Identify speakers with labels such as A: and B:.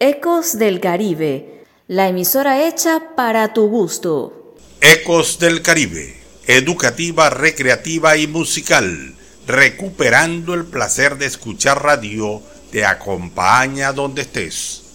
A: Ecos del Caribe, la emisora hecha para tu gusto.
B: Ecos del Caribe, educativa, recreativa y musical, recuperando el placer de escuchar radio, te acompaña donde estés.